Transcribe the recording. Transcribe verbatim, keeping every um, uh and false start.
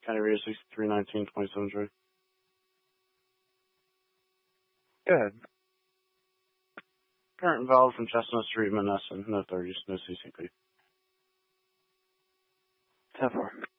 County Radio sixty-three nineteen twenty-seven Troy. Go ahead. Current invalid from Chestnut Street, Menneson. No thirties, no C C P. ten four.